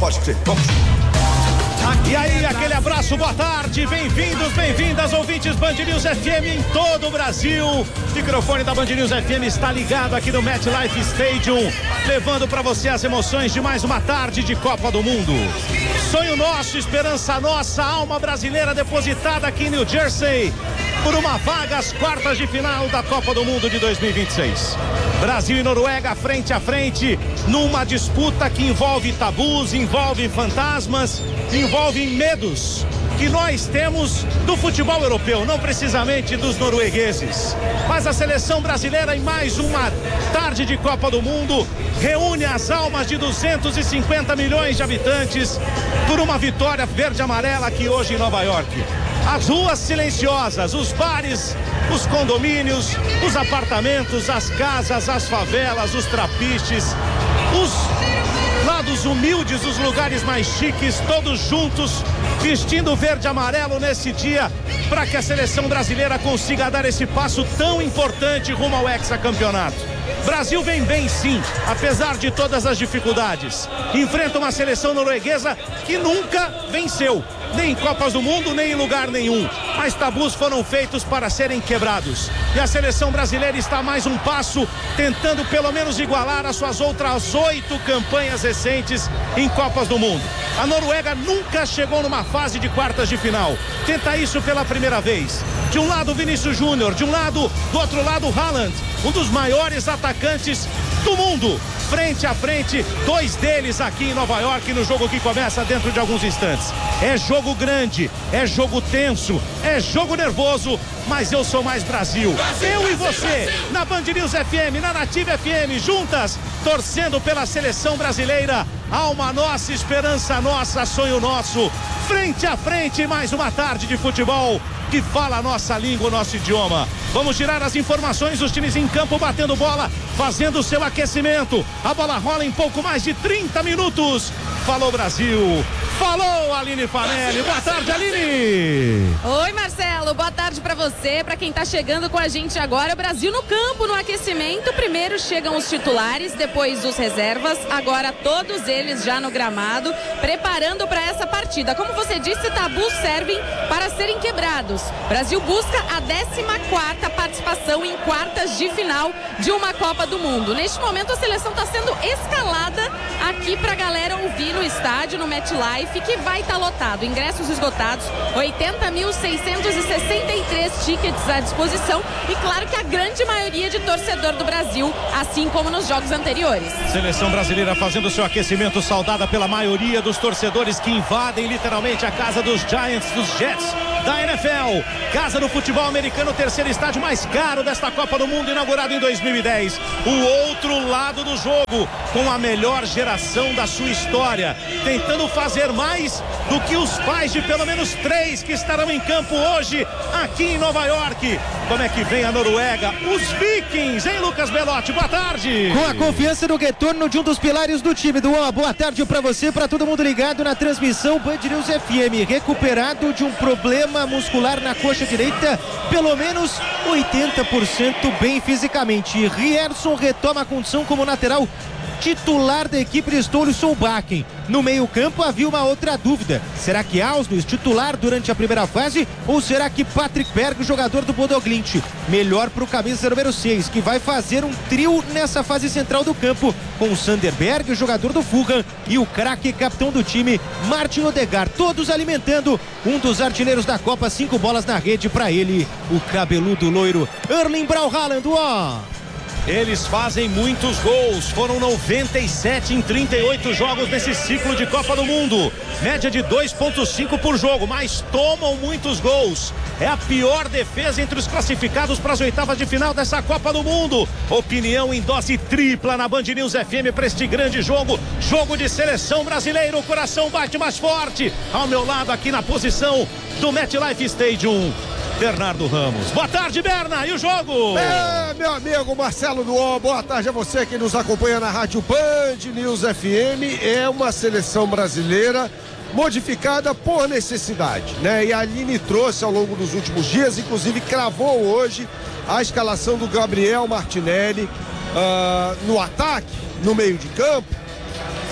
Pode ser, vamos. E aí, aquele abraço, boa tarde, bem-vindos, bem-vindas, ouvintes Band News FM em todo o Brasil. O microfone da Band News FM está ligado aqui no MetLife Stadium, levando para você as emoções de mais uma tarde de Copa do Mundo. Sonho nosso, esperança nossa, alma brasileira depositada aqui em New Jersey por uma vaga às quartas de final da Copa do Mundo de 2026. Brasil e Noruega frente a frente, numa disputa que envolve tabus, envolve fantasmas, envolve medos que nós temos do futebol europeu, não precisamente dos noruegueses. Mas a seleção brasileira, em mais uma tarde de Copa do Mundo, reúne as almas de 250 milhões de habitantes por uma vitória verde-amarela aqui hoje em Nova York. As ruas silenciosas, os bares, os condomínios, os apartamentos, as casas, as favelas, os trapiches, os lados humildes, os lugares mais chiques, todos juntos, vestindo verde e amarelo nesse dia, para que a seleção brasileira consiga dar esse passo tão importante rumo ao hexacampeonato. Brasil vem bem sim, apesar de todas as dificuldades. Enfrenta uma seleção norueguesa que nunca venceu, nem em Copas do Mundo, nem em lugar nenhum. Mas tabus foram feitos para serem quebrados. E a seleção brasileira está mais um passo, tentando pelo menos igualar as suas outras 8 campanhas recentes em Copas do Mundo. A Noruega nunca chegou numa fase de quartas de final. Tenta isso pela primeira vez. De um lado Vinícius Júnior, de um lado, do outro lado Haaland, um dos maiores atacantes do mundo. Frente a frente, 2 deles aqui em Nova York, no jogo que começa dentro de alguns instantes. É jogo grande, é jogo tenso, é jogo nervoso, mas eu sou mais Brasil. Eu e você, na Band News FM, na Nativa FM, juntas, torcendo pela seleção brasileira. Alma nossa, esperança nossa, sonho nosso. Frente a frente, mais uma tarde de futebol que fala a nossa língua, o nosso idioma. Vamos tirar as informações dos times em campo, batendo bola, fazendo o seu aquecimento. A bola rola em pouco mais de 30 minutos. Falou Brasil, falou Aline Fanelli. Boa tarde, Aline. Oi, Marcelo, boa tarde pra você, pra quem tá chegando com a gente agora. Brasil no campo, no aquecimento. Primeiro chegam os titulares, depois os reservas, agora todos eles já no gramado, preparando para essa partida. Como você disse, tabus servem para serem quebrados. Brasil busca a 14ª participação em quartas de final de uma Copa do Mundo. Neste momento a seleção está sendo escalada aqui pra galera ouvir no estádio, no MetLife, que vai estar lotado. Ingressos esgotados, 80.663 tickets à disposição e claro que a grande maioria de torcedor do Brasil, assim como nos jogos anteriores. Seleção brasileira fazendo seu aquecimento, saudada pela maioria dos torcedores que invadem literalmente a casa dos Giants, dos Jets da NFL. Casa do futebol americano, o terceiro estádio mais caro desta Copa do Mundo, inaugurado em 2010. O outro lado do jogo, com a melhor geração da sua história, tentando fazer mais do que os pais de pelo menos 3 que estarão em campo hoje aqui em Nova York. Como é que vem a Noruega? Os Vikings, hein, Lucas Belotti? Boa tarde. Com a confiança no retorno de um dos pilares do time do UOL. Boa tarde pra você, pra todo mundo ligado na transmissão Band News FM. Recuperado de um problema muscular na coxa direita, pelo menos 80% bem fisicamente. Rierson retoma a condição como lateral titular da equipe de Ståle Solbakken. No meio-campo havia uma outra dúvida. Será que Ausnes titular durante a primeira fase ou será que Patrick Berg, jogador do Bodo Glimt? Melhor para o camisa número 6, que vai fazer um trio nessa fase central do campo, com o Sander Berg, jogador do Fulham, e o craque capitão do time, Martin Odegaard, todos alimentando um dos artilheiros da Copa. 5 bolas na rede para ele, o cabeludo loiro Erling Braut Haaland. Eles fazem muitos gols, foram 97 em 38 jogos nesse ciclo de Copa do Mundo, média de 2,5 por jogo, mas tomam muitos gols. É a pior defesa entre os classificados para as oitavas de final dessa Copa do Mundo. Opinião em dose tripla na Band News FM para este grande jogo, jogo de seleção brasileira. O coração bate mais forte. Ao meu lado aqui na posição do MetLife Stadium, Bernardo Ramos. Boa tarde, Berna, e o jogo? Meu amigo Marcelo do UOL, boa tarde a você que nos acompanha na Rádio Band News FM. É uma seleção brasileira modificada por necessidade, né? E a Aline trouxe ao longo dos últimos dias, inclusive cravou hoje a escalação do Gabriel Martinelli no ataque, no meio de campo,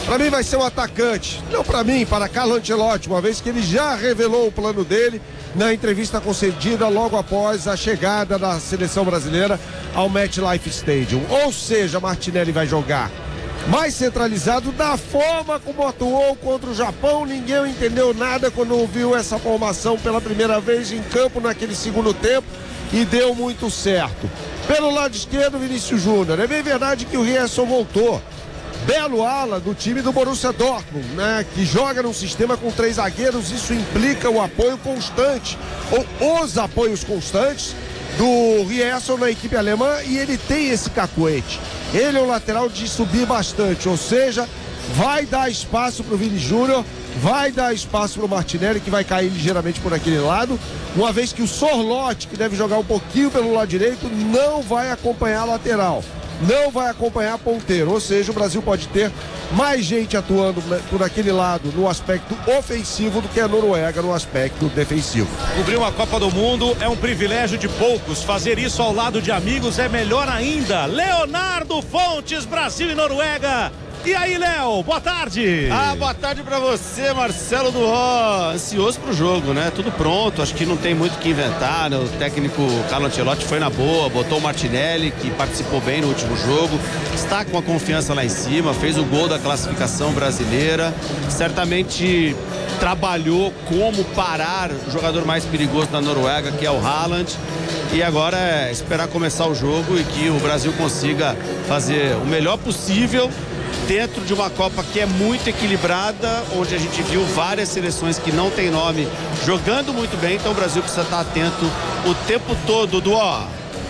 Para mim vai ser um atacante, não para mim, para Carlo Ancelotti, uma vez que ele já revelou o plano dele na entrevista concedida logo após a chegada da seleção brasileira ao MetLife Stadium. Ou seja, Martinelli vai jogar mais centralizado da forma como atuou contra o Japão. Ninguém entendeu nada quando viu essa formação pela primeira vez em campo naquele segundo tempo e deu muito certo. Pelo lado esquerdo, Vinícius Júnior. É bem verdade que o Rierson voltou. Belo ala do time do Borussia Dortmund, né? Que joga num sistema com 3 zagueiros. Isso implica o apoio constante, ou os apoios constantes do Rierson na equipe alemã, e ele tem esse cacuete. Ele é um lateral de subir bastante, ou seja, vai dar espaço para o Vini Júnior, vai dar espaço para o Martinelli, que vai cair ligeiramente por aquele lado, uma vez que o Sorloth, que deve jogar um pouquinho pelo lado direito, não vai acompanhar a lateral, não vai acompanhar a ponteiro, ou seja, o Brasil pode ter mais gente atuando por aquele lado no aspecto ofensivo do que a Noruega no aspecto defensivo. Cobrir uma Copa do Mundo é um privilégio de poucos, fazer isso ao lado de amigos é melhor ainda. Leonardo Fontes, Brasil e Noruega. E aí, Léo, boa tarde. Boa tarde pra você, Marcelo Duó. Ansioso pro jogo, né? Tudo pronto, acho que não tem muito o que inventar, né? O técnico Carlo Ancelotti foi na boa, botou o Martinelli, que participou bem no último jogo, está com a confiança lá em cima, fez o gol da classificação brasileira, certamente trabalhou como parar o jogador mais perigoso da Noruega, que é o Haaland. E agora é esperar começar o jogo e que o Brasil consiga fazer o melhor possível dentro de uma Copa que é muito equilibrada, onde a gente viu várias seleções que não tem nome jogando muito bem, então o Brasil precisa estar atento o tempo todo, Duó.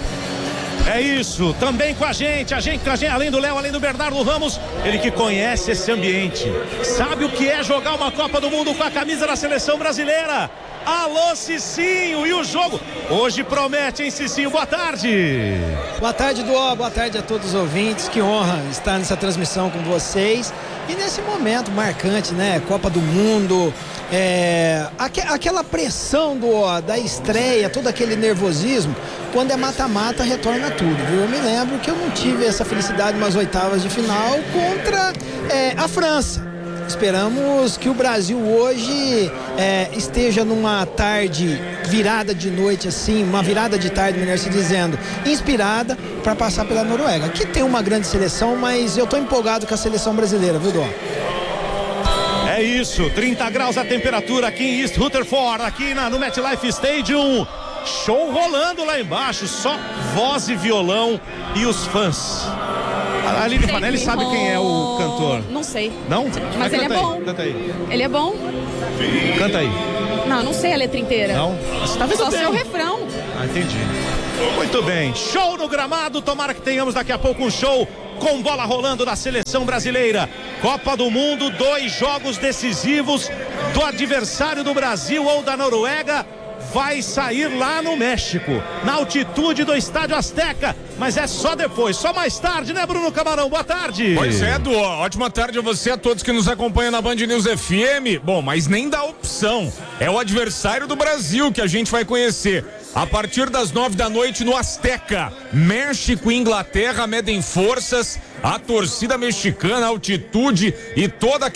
É isso, também com a gente, além do Léo, além do Bernardo Ramos, ele que conhece esse ambiente, sabe o que é jogar uma Copa do Mundo com a camisa da seleção brasileira. Alô, Cicinho, e o jogo hoje promete, hein, Cicinho? Boa tarde. Boa tarde, Duó, boa tarde a todos os ouvintes, que honra estar nessa transmissão com vocês e nesse momento marcante, né, Copa do Mundo, aquela pressão da estreia, todo aquele nervosismo, quando é mata-mata retorna tudo, viu? Eu me lembro que eu não tive essa felicidade nas oitavas de final contra a França. Esperamos que o Brasil hoje esteja numa tarde, virada de noite assim, uma virada de tarde, melhor se dizendo, inspirada para passar pela Noruega, que tem uma grande seleção, mas eu estou empolgado com a seleção brasileira, viu, Dó? É isso, 30 graus a temperatura aqui em East Rutherford, aqui no MetLife Stadium. Show rolando lá embaixo, só voz e violão e os fãs. A Aline Fanelli sabe quem é o cantor? Não sei. Não? Mas ele é bom. Canta aí. Ele é bom? Canta aí. Não sei a letra inteira. Não? Só sei o refrão. Entendi. Muito bem. Show no gramado. Tomara que tenhamos daqui a pouco um show com bola rolando da seleção brasileira. Copa do Mundo, 2 jogos decisivos do adversário do Brasil ou da Noruega. Vai sair lá no México, na altitude do Estádio Azteca, mas é só depois, só mais tarde, né, Bruno Camarão? Boa tarde. Pois é, Duó, ótima tarde a você, a todos que nos acompanham na Band News FM. Bom, mas nem dá opção, é o adversário do Brasil que a gente vai conhecer a partir das 9 da noite no Azteca. México e Inglaterra medem forças, a torcida mexicana, a altitude e toda